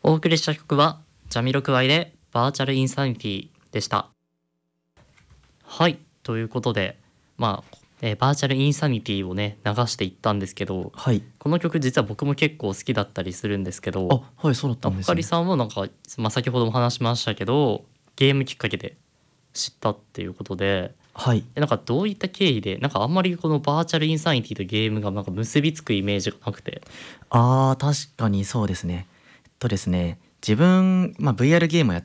お送りした曲はジャミロクワイでバーチャルインサニティでした。はい、ということでバーチャルインサニティをね流していったんですけど、 はい。 この曲実は僕も結構好きだったりするんですけど、 はい、そうだったんですね。 ポカリさんもなんか、先ほども話しましたけどゲームきっかけで知ったっていうことで、 はい。 なんかどういった経緯で、なんかあんまりこのバーチャルインサニティとゲームがなんか結びつくイメージがなくて。 確かにそうですね。ですね、自分、VR ゲームをやっ